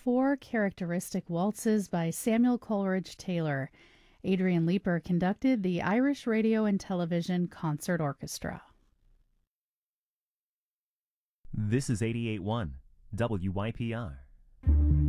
four characteristic waltzes by Samuel Coleridge Taylor. Adrian Leeper conducted the Irish Radio and Television Concert Orchestra. This is 88.1 WYPR.